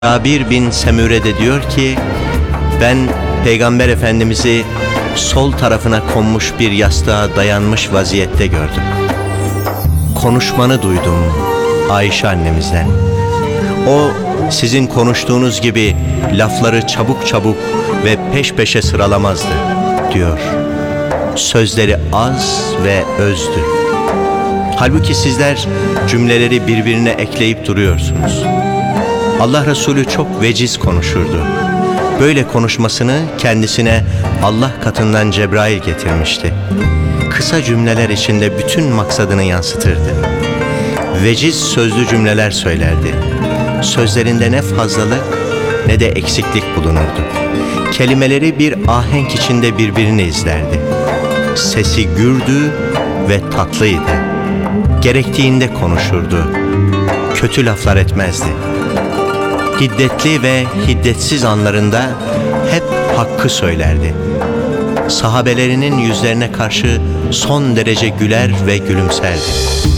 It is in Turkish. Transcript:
Cabir bin Semure de diyor ki, ben Peygamber Efendimiz'i sol tarafına konmuş bir yastığa dayanmış vaziyette gördüm. Konuşmanı duydum Ayşe annemizden. O sizin konuştuğunuz gibi lafları çabuk çabuk ve peş peşe sıralamazdı diyor. Sözleri az ve özdü. Halbuki sizler cümleleri birbirine ekleyip duruyorsunuz. Allah Resulü çok veciz konuşurdu. Böyle konuşmasını kendisine Allah katından Cebrail getirmişti. Kısa cümleler içinde bütün maksadını yansıtırdı. Veciz sözlü cümleler söylerdi. Sözlerinde ne fazlalık ne de eksiklik bulunurdu. Kelimeleri bir ahenk içinde birbirini izlerdi. Sesi gürdü ve tatlıydı. Gerektiğinde konuşurdu. Kötü laflar etmezdi. Hiddetli ve hiddetsiz anlarında hep hakkı söylerdi. Sahabelerinin yüzlerine karşı son derece güler ve gülümserdi.